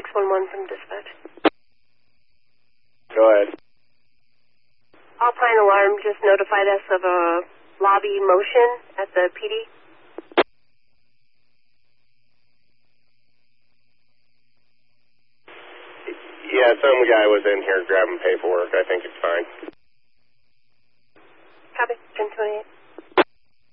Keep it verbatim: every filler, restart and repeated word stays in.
one one from dispatch. Go ahead. Alpine Alarm just notified us of a lobby motion at the P D. Yeah, some guy was in here grabbing paperwork. I think it's fine. Copy, ten twenty-eight.